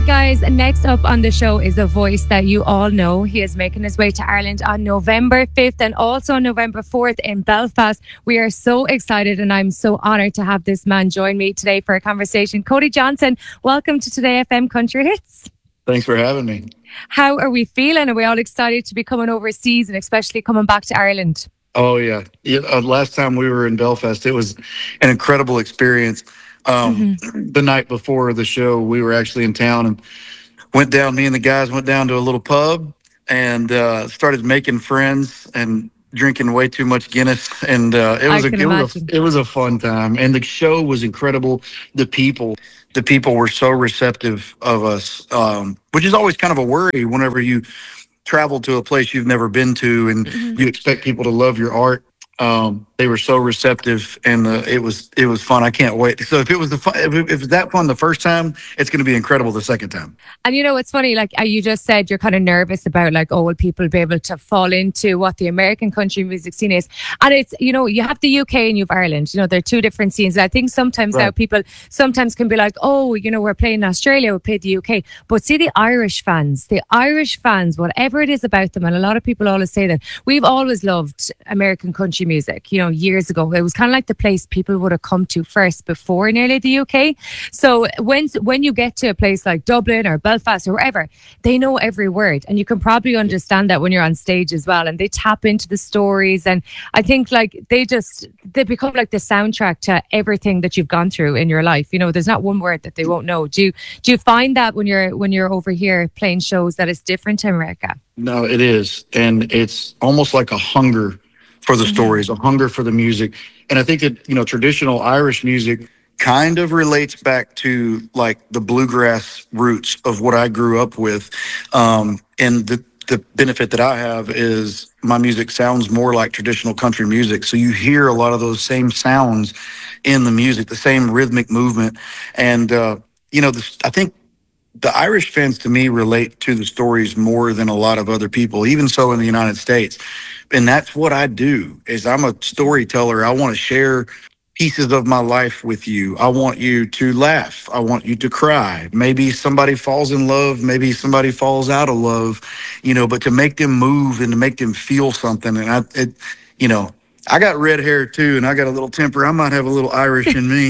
guys, next up on the show is a voice that you all know. He is making his way to Ireland on November 5th and also on November 4th in Belfast. We are so excited and I'm so honoured to have this man join me today for a conversation. Cody Johnson, welcome to Today FM Country Hits. Thanks for having me. How are we feeling? Are we all excited to be coming overseas and especially coming back to Ireland? Oh, yeah. Last time we were in Belfast, it was an incredible experience. The night before the show, we were actually in town and me and the guys went down to a little pub and started making friends and drinking way too much Guinness. And it was a fun time. And the show was incredible. The people were so receptive of us, which is always kind of a worry whenever you travel to a place you've never been to and you expect people to love your art. They were so receptive, and it was fun. I can't wait. So if it was that fun the first time, it's going to be incredible the second time. And you know, it's funny, like you just said, you're kind of nervous about like, oh, will people be able to fall into what the American country music scene is? And it's, you know, you have the UK and you have Ireland. You know, they're two different scenes. I think sometimes now people sometimes can be like, oh, you know, we're playing in Australia, we'll play the UK. But see the Irish fans, whatever it is about them, and a lot of people always say that we've always loved American country music. You know, years ago, it was kind of like the place people would have come to first before nearly the UK. So when you get to a place like Dublin or Belfast or wherever, they know every word, and you can probably understand that when you're on stage as well, and they tap into the stories, and I think like they become like the soundtrack to everything that you've gone through in your life. You know, there's not one word that they won't know. Do you find that when you're over here playing shows that it's different to America? No, it is, and it's almost like a hunger for the stories, a hunger for the music. And I think that, you know, traditional Irish music kind of relates back to like the bluegrass roots of what I grew up with. And the benefit that I have is my music sounds more like traditional country music. So you hear a lot of those same sounds in the music, the same rhythmic movement. And, you know, I think the Irish fans to me relate to the stories more than a lot of other people, even so in the United States. And that's what I do, is I'm a storyteller. I want to share pieces of my life with you. I want you to laugh. I want you to cry. Maybe somebody falls in love. Maybe somebody falls out of love, you know, but to make them move and to make them feel something. And I got red hair too, and I got a little temper. I might have a little Irish in me.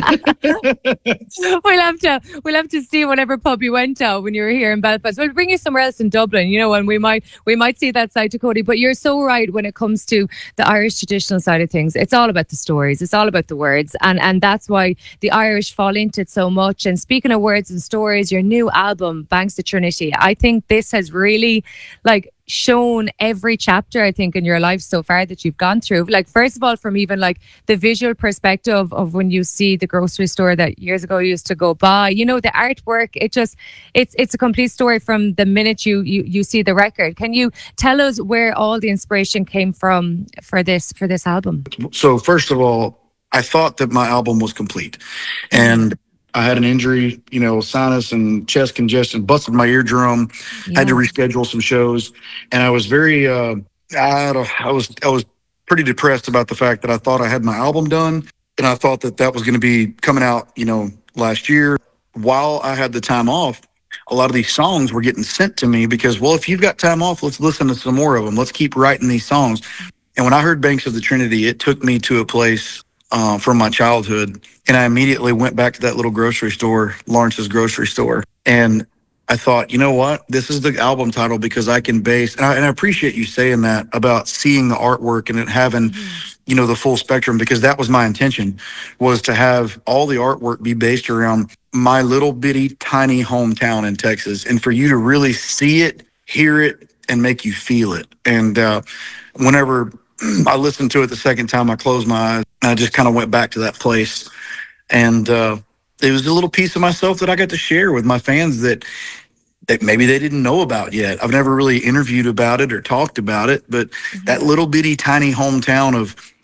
We'll have to see whatever pub you went to when you were here in Belfast. We'll bring you somewhere else in Dublin, you know, and we might see that side to Cody. But you're so right when it comes to the Irish traditional side of things. It's all about the stories. It's all about the words, and that's why the Irish fall into it so much. And speaking of words and stories, your new album, Banks of Trinity, I think this has really shown every chapter, I think, in your life so far that you've gone through. Like, first of all, from even like the visual perspective of when you see the grocery store that years ago you used to go by, you know, the artwork, it's a complete story from the minute you see the record. Can you tell us where all the inspiration came from for this album? So first of all, I thought that my album was complete, and I had an injury, you know, sinus and chest congestion, busted my eardrum, had to reschedule some shows. And I was very, I was pretty depressed about the fact that I thought I had my album done. And I thought that was going to be coming out, you know, last year. While I had the time off, a lot of these songs were getting sent to me because, well, if you've got time off, let's listen to some more of them. Let's keep writing these songs. And when I heard Banks of the Trinity, it took me to a place from my childhood. And I immediately went back to that little grocery store, Lawrence's grocery store. And I thought, you know what? This is the album title because I can base, and I appreciate you saying that about seeing the artwork and it having, you know, the full spectrum, because that was my intention, was to have all the artwork be based around my little bitty tiny hometown in Texas. And for you to really see it, hear it, and make you feel it. And whenever I listened to it the second time, I closed my eyes. I just kind of went back to that place. And it was a little piece of myself that I got to share with my fans that maybe they didn't know about yet. I've never really interviewed about it or talked about it, but that little bitty tiny hometown of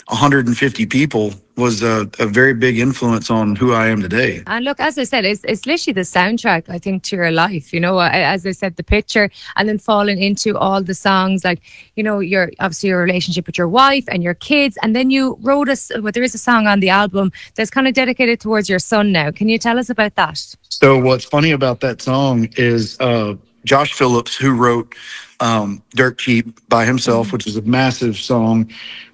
150 people was a very big influence on who I am today. And look, as I said, it's literally the soundtrack, I think, to your life. You know, as I said, the picture, and then falling into all the songs, like, you know, your obviously your relationship with your wife and your kids, and then you wrote well, there is a song on the album that's kind of dedicated towards your son now. Can you tell us about that? So what's funny about that song is Josh Phillips, who wrote Dirt Cheap by himself, which is a massive song.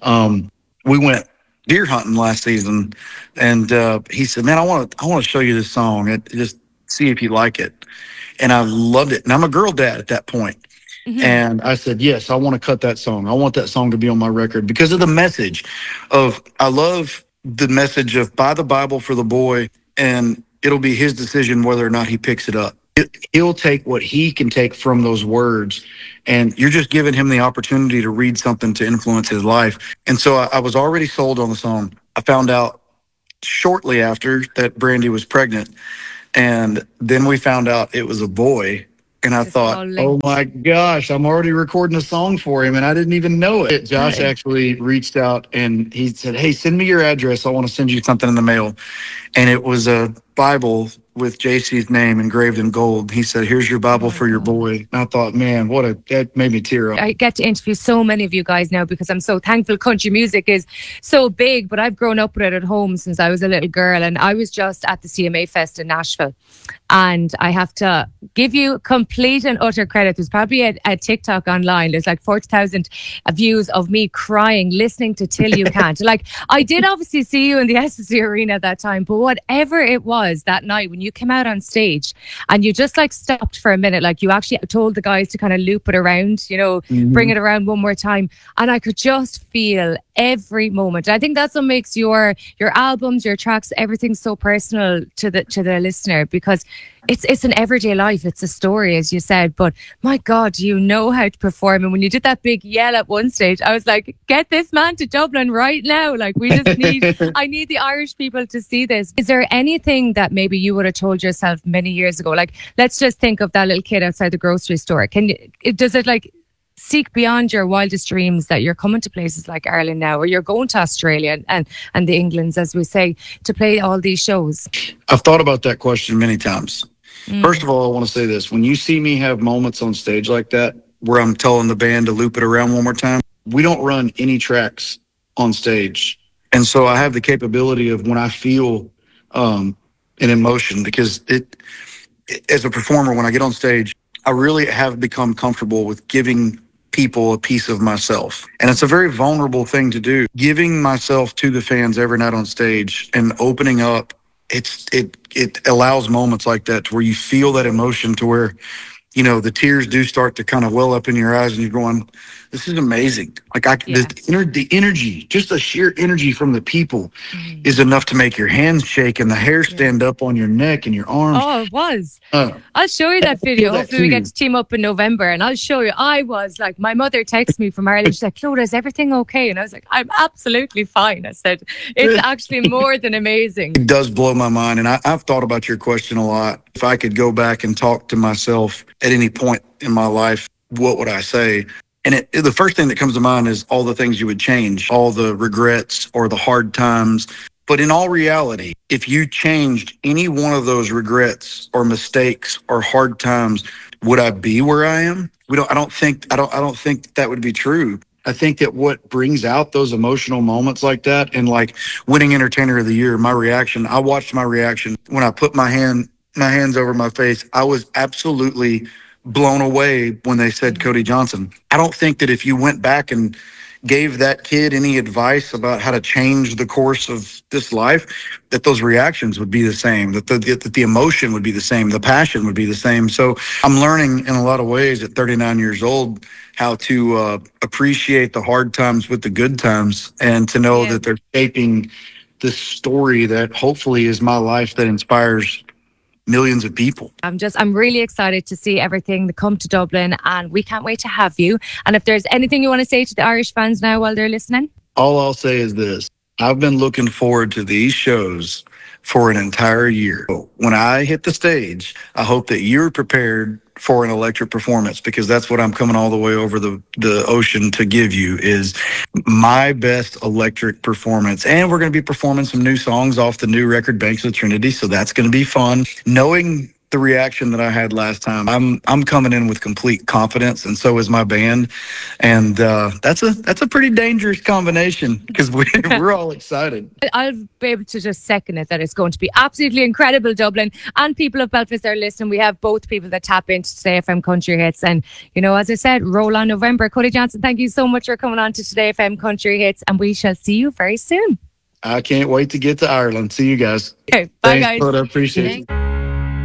We went deer hunting last season, and he said, "Man, I want to show you this song and just see if you like it." And I loved it. And I'm a girl dad at that point. And I said, "Yes, I want to cut that song. I want that song to be on my record because of the message of, I love the message of buy the Bible for the boy, and it'll be his decision whether or not he picks it up. He'll take what he can take from those words, and you're just giving him the opportunity to read something to influence his life." And so I was already sold on the song. I found out shortly after that Brandy was pregnant, and then we found out it was a boy. And I thought, oh my gosh, I'm already recording a song for him, and I didn't even know it. Josh actually reached out and he said, "Hey, send me your address. I want to send you something in the mail." And it was a Bible with JC's name engraved in gold. He said, "Here's your Bible for your boy." And I thought, man, that made me tear up. I get to interview so many of you guys now because I'm so thankful country music is so big, but I've grown up with it at home since I was a little girl. And I was just at the CMA Fest in Nashville. And I have to give you complete and utter credit. There's probably a TikTok online. There's like 40,000 views of me crying, listening to Till You Can't. Like, I did obviously see you in the SSE Arena at that time, but whatever it was that night when you came out on stage and you just like stopped for a minute, like you actually told the guys to kind of loop it around, you know, bring it around one more time. And I could just feel every moment. I think that's what makes your albums, your tracks, everything so personal to the listener, because it's an everyday life. It's a story, as you said, but my God, you know how to perform. And when you did that big yell at one stage, I was like, get this man to Dublin right now. Like, we just I need the Irish people to see this. Is there anything that maybe you would have told yourself many years ago? Like, let's just think of that little kid outside the grocery store. Does it like seek beyond your wildest dreams that you're coming to places like Ireland now, or you're going to Australia and the Englands, as we say, to play all these shows? I've thought about that question many times. First of all, I want to say this. When you see me have moments on stage like that, where I'm telling the band to loop it around one more time, we don't run any tracks on stage. And so I have the capability of, when I feel an emotion, because as a performer, when I get on stage, I really have become comfortable with giving people a piece of myself. And it's a very vulnerable thing to do. Giving myself to the fans every night on stage and opening up, it allows moments like that to where you feel that emotion, to where, you know, the tears do start to kind of well up in your eyes and you're going, this is amazing. Like, the energy, just the sheer energy from the people is enough to make your hands shake and the hair stand up on your neck and your arms. Oh, it was. I'll show you that video. Hopefully we get to team up in November, and I'll show you. I was like, my mother texted me from Ireland. She's like, "Clodagh, is everything okay?" And I was like, "I'm absolutely fine." I said, it's actually more than amazing. It does blow my mind. And I've thought about your question a lot. If I could go back and talk to myself at any point in my life, what would I say? And the first thing that comes to mind is all the things you would change, all the regrets or the hard times. But in all reality, if you changed any one of those regrets or mistakes or hard times, would I be where I am? I don't think that would be true. I think that what brings out those emotional moments like that, and like winning Entertainer of the Year, I watched my reaction when I put my hands over my face. I was absolutely blown away when they said Cody Johnson. I don't think that if you went back and gave that kid any advice about how to change the course of this life, that those reactions would be the same, that the emotion would be the same, the passion would be the same. So I'm learning in a lot of ways at 39 years old how to appreciate the hard times with the good times, and to know that they're shaping the story that hopefully is my life, that inspires millions of people. I'm really excited to see everything that come to Dublin, and we can't wait to have you. And if there's anything you want to say to the Irish fans now while they're listening? All I'll say is this. I've been looking forward to these shows for an entire year. When I hit the stage, I hope that you're prepared for an electric performance, because that's what I'm coming all the way over the ocean to give you, is my best electric performance. And we're going to be performing some new songs off the new record, Banks of Trinity. So that's going to be fun. Knowing the reaction that I had last time, I'm coming in with complete confidence, and so is my band. And that's a pretty dangerous combination, because we're all excited. I'll be able to just second it, that it's going to be absolutely incredible, Dublin. And people of Belfast are listening. We have both people that tap into Today FM Country Hits. And, you know, as I said, roll on November. Cody Johnson, thank you so much for coming on to Today FM Country Hits. And we shall see you very soon. I can't wait to get to Ireland. See you guys. Okay, bye, Thanks, guys. Bud, I appreciate it.